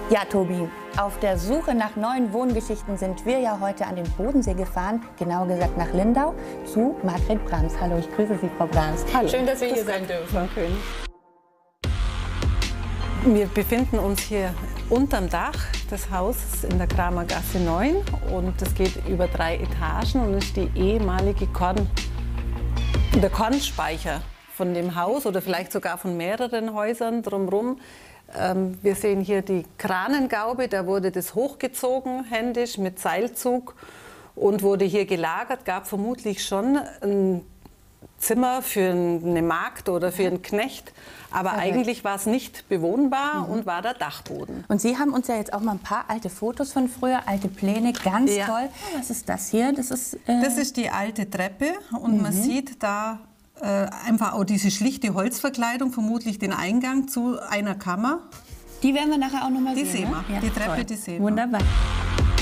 Ja, Tobi, auf der Suche nach neuen Wohngeschichten sind wir ja heute an den Bodensee gefahren, genauer gesagt nach Lindau, zu Margret Brahms. Hallo, ich grüße Sie, Frau Brahms. Hallo. Schön, dass wir hier sein dürfen. Wir befinden uns hier unterm Dach des Hauses in der Kramergasse 9 und es geht über 3 Etagen und ist die ehemalige der Kornspeicher von dem Haus oder vielleicht sogar von mehreren Häusern drumherum. Wir sehen hier die Kranengaube, da wurde das hochgezogen händisch mit Seilzug und wurde hier gelagert, gab vermutlich schon ein Zimmer für eine Magd oder für einen Knecht, aber eigentlich war es nicht bewohnbar und war der Dachboden. Und Sie haben uns ja jetzt auch mal ein paar alte Fotos von früher, alte Pläne, ganz toll. Was ist das hier? Das ist die alte Treppe und man sieht da einfach auch diese schlichte Holzverkleidung, vermutlich den Eingang zu einer Kammer. Die werden wir nachher auch noch mal sehen. Die sehen wir, Ja, die Treppe, toll. die sehen wir. Wunderbar.